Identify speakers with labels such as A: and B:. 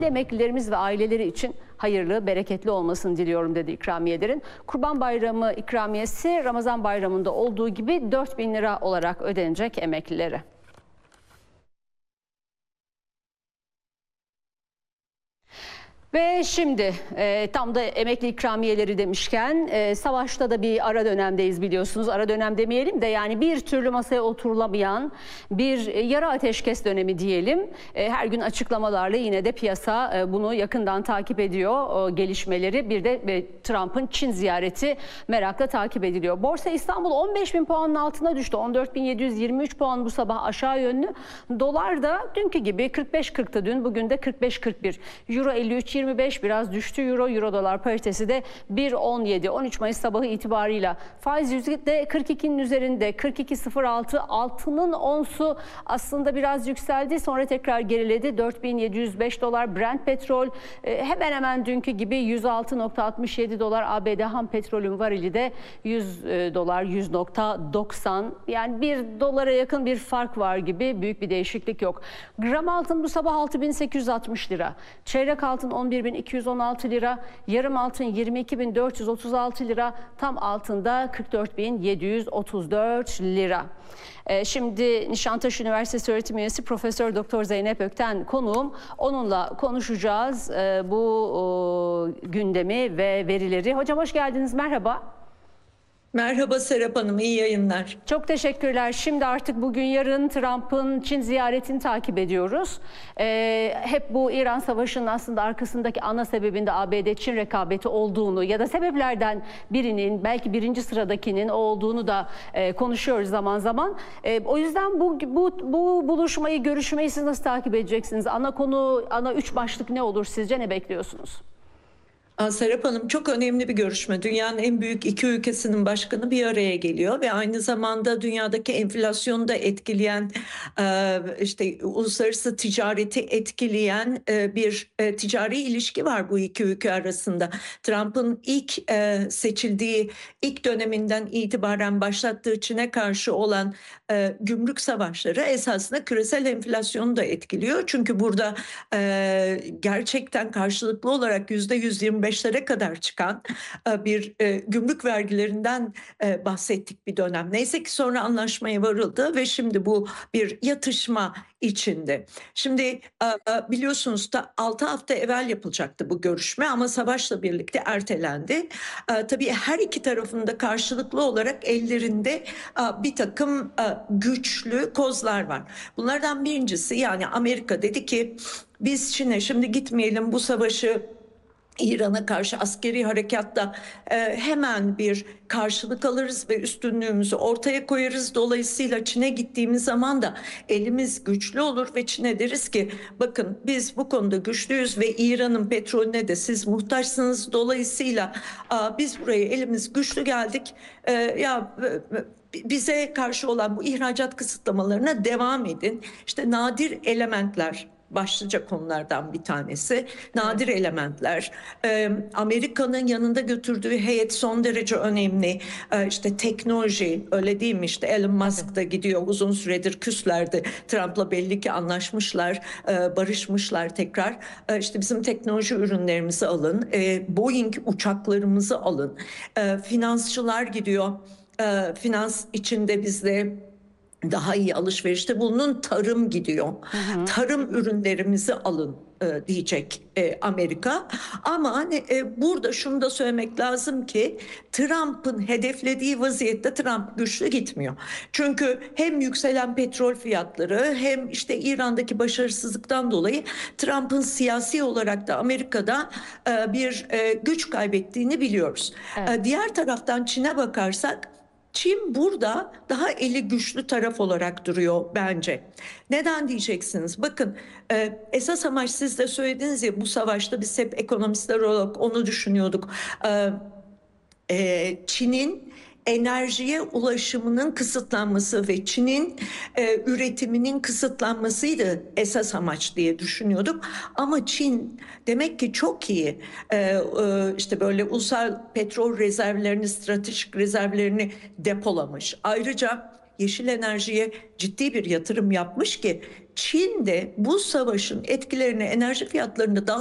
A: Emeklilerimiz ve aileleri için hayırlı, bereketli olmasını diliyorum dedi ikramiyelerin. Kurban Bayramı ikramiyesi Ramazan Bayramı'nda olduğu gibi 4.000 lira olarak ödenecek emeklilere. Ve şimdi tam da emekli ikramiyeleri demişken savaşta da bir ara dönemdeyiz biliyorsunuz. Ara dönem demeyelim de yani bir türlü masaya oturulamayan bir yarı ateşkes dönemi diyelim. Her gün açıklamalarla yine de piyasa bunu yakından takip ediyor gelişmeleri. Bir de Trump'ın Çin ziyareti merakla takip ediliyor. Borsa İstanbul 15.000 puanın altına düştü. 14.723 puan bu sabah aşağı yönlü. Dolar da dünkü gibi 45.40'tı dün. Bugün de 45.41. Euro 53.25 biraz düştü euro dolar paritesi de 1.17. 13 Mayıs sabahı itibarıyla faiz yüzde de 42'nin üzerinde 42.06. Altının onsu aslında biraz yükseldi sonra tekrar geriledi. 4.705 dolar. Brent petrol hemen hemen dünkü gibi 106.67 dolar. ABD ham petrolün varili de 100 dolar 100.90. Yani 1 dolara yakın bir fark var gibi, büyük bir değişiklik yok. Gram altın bu sabah 6.860 lira. Çeyrek altın 11.216 lira. Yarım altın 22.436 lira. Tam altında 44.734 lira. Şimdi Nişantaşı Üniversitesi öğretim üyesi Profesör Doktor Zeynep Ökten konuğum. Onunla konuşacağız bu gündemi ve verileri. Hocam hoş geldiniz. Merhaba.
B: Merhaba Serap Hanım, iyi yayınlar.
A: Çok teşekkürler. Şimdi artık bugün yarın Trump'ın Çin ziyaretini takip ediyoruz. Hep bu İran Savaşı'nın aslında arkasındaki ana sebebinde ABD-Çin rekabeti olduğunu ya da sebeplerden birinin, belki birinci sıradakinin o olduğunu da konuşuyoruz zaman zaman. O yüzden bu buluşmayı, görüşmeyi siz nasıl takip edeceksiniz? Ana konu, ana üç başlık ne olur sizce, ne bekliyorsunuz?
B: Serap Hanım, çok önemli bir görüşme. Dünyanın en büyük iki ülkesinin başkanı bir araya geliyor ve aynı zamanda dünyadaki enflasyonu da etkileyen, işte uluslararası ticareti etkileyen bir ticari ilişki var bu iki ülke arasında. Trump'ın ilk seçildiği ilk döneminden itibaren başlattığı Çin'e karşı olan gümrük savaşları esasında küresel enflasyonu da etkiliyor. Çünkü burada gerçekten karşılıklı olarak %125'lere kadar çıkan bir gümrük vergilerinden bahsettik bir dönem. Neyse ki sonra anlaşmaya varıldı ve şimdi bu bir yatışma içinde. Şimdi biliyorsunuz da 6 hafta evvel yapılacaktı bu görüşme ama savaşla birlikte ertelendi. Tabii her iki tarafın da karşılıklı olarak ellerinde bir takım güçlü kozlar var. Bunlardan birincisi, yani Amerika dedi ki biz Çin'e şimdi gitmeyelim, bu savaşı İran'a karşı askeri harekatta hemen bir karşılık alırız ve üstünlüğümüzü ortaya koyarız. Dolayısıyla Çin'e gittiğimiz zaman da elimiz güçlü olur ve Çin'e deriz ki bakın biz bu konuda güçlüyüz ve İran'ın petrolüne de siz muhtaçsınız. Dolayısıyla biz buraya elimiz güçlü geldik. Bize karşı olan bu ihracat kısıtlamalarına devam edin. İşte nadir elementler başlıca konulardan bir tanesi. Nadir elementler. Amerika'nın yanında götürdüğü heyet son derece önemli. İşte teknoloji, öyle değil mi? İşte Elon Musk da gidiyor, uzun süredir küslerdi. Trump'la belli ki anlaşmışlar, barışmışlar tekrar. İşte bizim teknoloji ürünlerimizi alın, Boeing uçaklarımızı alın. Finansçılar gidiyor. Finans içinde bizde daha iyi alışverişte bulunun, tarım gidiyor. Tarım ürünlerimizi alın diyecek Amerika. Ama hani burada şunu da söylemek lazım ki Trump'ın hedeflediği vaziyette Trump güçlü gitmiyor. Çünkü hem yükselen petrol fiyatları hem işte İran'daki başarısızlıktan dolayı Trump'ın siyasi olarak da Amerika'da bir güç kaybettiğini biliyoruz.
A: Evet.
B: Diğer taraftan Çin'e bakarsak, Çin burada daha eli güçlü taraf olarak duruyor bence. Neden diyeceksiniz? Bakın, esas amaç, siz de söylediniz ya, bu savaşta biz hep ekonomistler olarak onu düşünüyorduk. Çin'in enerjiye ulaşımının kısıtlanması ve Çin'in üretiminin kısıtlanmasıydı esas amaç diye düşünüyorduk. Ama Çin demek ki çok iyi işte böyle ulusal petrol rezervlerini, stratejik rezervlerini depolamış. Ayrıca yeşil enerjiye ciddi bir yatırım yapmış ki Çin de bu savaşın etkilerini enerji fiyatlarında daha